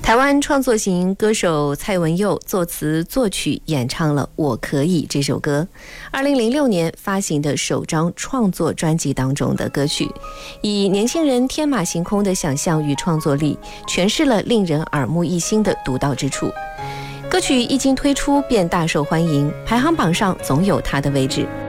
台湾创作型歌手蔡文佑作词作曲演唱了《我可以》这首歌，2006年发行的首张创作专辑当中的歌曲，以年轻人天马行空的想象与创作力，诠释了令人耳目一新的独到之处。歌曲一经推出便大受欢迎，排行榜上总有它的位置。